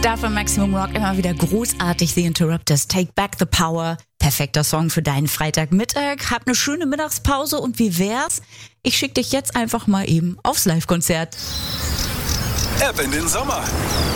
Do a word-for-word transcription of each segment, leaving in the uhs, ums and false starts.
Dafür Maximum Rock immer wieder großartig. The Interrupters, Take Back the Power. Perfekter Song für deinen Freitagmittag. Hab eine schöne Mittagspause und wie wär's? Ich schick dich jetzt einfach mal eben aufs Live-Konzert. App in den Sommer.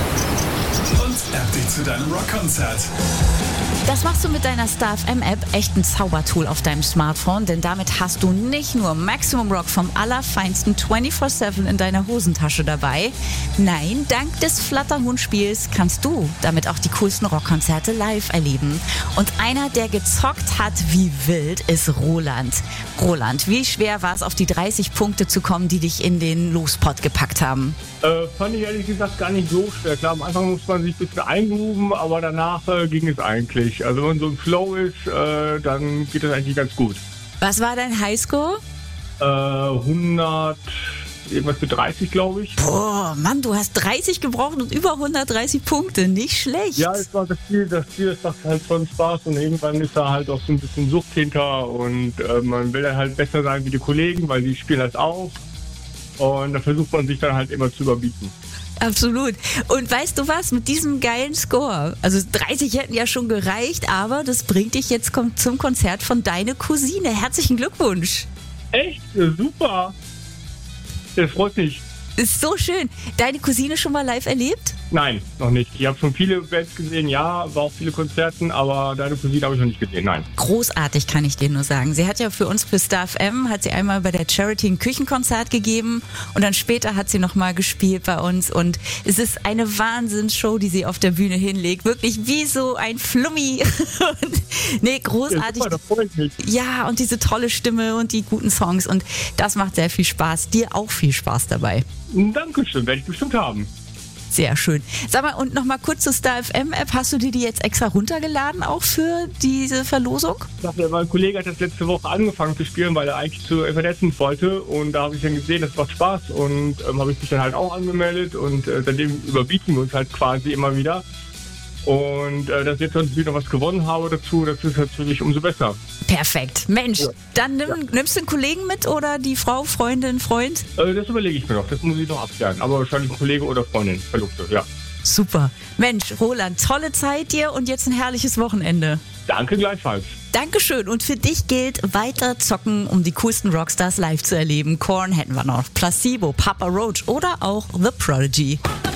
Und App dich zu deinem Rockkonzert. Das machst du mit deiner Star F M-App, echt ein Zaubertool auf deinem Smartphone, denn damit hast du nicht nur Maximum Rock vom allerfeinsten vierundzwanzig sieben in deiner Hosentasche dabei. Nein, dank des Flatterhund-Spiels kannst du damit auch die coolsten Rockkonzerte live erleben. Und einer, der gezockt hat wie wild, ist Roland. Roland, wie schwer war es, auf die dreißig Punkte zu kommen, die dich in den Lospot gepackt haben? Äh, fand ich ehrlich gesagt gar nicht so schwer. Klar, am Anfang muss man sich ein bisschen eingrooven, aber danach äh, ging es eigentlich. Also wenn man so im Flow ist, äh, dann geht das eigentlich ganz gut. Was war dein Highscore? Äh, hundert, irgendwas mit dreißig, glaube ich. Boah, Mann, du hast dreißig gebraucht und über hundertdreißig Punkte. Nicht schlecht. Ja, es war das Ziel, das Ziel, das macht halt schon Spaß und irgendwann ist da halt auch so ein bisschen Sucht hinter und äh, man will dann halt besser sein wie die Kollegen, weil die spielen das auch. Und da versucht man sich dann halt immer zu überbieten. Absolut. Und weißt du was, mit diesem geilen Score, also dreißig hätten ja schon gereicht, aber das bringt dich jetzt zum Konzert von deiner Cousine. Herzlichen Glückwunsch. Echt? Super. Das freut mich. Ist so schön. Deine Cousine schon mal live erlebt? Nein, noch nicht. Ich habe schon viele Bands gesehen, ja, war auch viele Konzerten, aber deine Cousine habe ich noch nicht gesehen, nein. Großartig, kann ich dir nur sagen. Sie hat ja für uns, für Star F M, hat sie einmal bei der Charity ein Küchenkonzert gegeben und dann später hat sie nochmal gespielt bei uns und es ist eine Wahnsinnsshow, die sie auf der Bühne hinlegt. Wirklich wie so ein Flummi. Nee, großartig. Ja, super, das freut mich. Ja, und diese tolle Stimme und die guten Songs und das macht sehr viel Spaß. Dir auch viel Spaß dabei. Dankeschön, werde ich bestimmt haben. Sehr schön. Sag mal, und nochmal kurz zur Star F M-App. Hast du dir die jetzt extra runtergeladen, auch für diese Verlosung? Mein Kollege hat das letzte Woche angefangen zu spielen, weil er eigentlich zu Evanescence wollte. Und da habe ich dann gesehen, das macht Spaß. Und ähm, habe ich mich dann halt auch angemeldet. Und äh, seitdem überbieten wir uns halt quasi immer wieder. Und äh, dass ich jetzt natürlich noch was gewonnen habe dazu, das ist natürlich umso besser. Perfekt. Mensch, ja. Dann nimm, ja. nimmst du einen Kollegen mit oder die Frau, Freundin, Freund? Äh, das überlege ich mir noch, das muss ich noch abklären. Aber wahrscheinlich ein Kollege oder Freundin, Verlobte, ja. Super. Mensch, Roland, tolle Zeit dir und jetzt ein herrliches Wochenende. Danke gleichfalls. Dankeschön. Und für dich gilt weiter zocken, um die coolsten Rockstars live zu erleben. Korn hätten wir noch, Placebo, Papa Roach oder auch The Prodigy.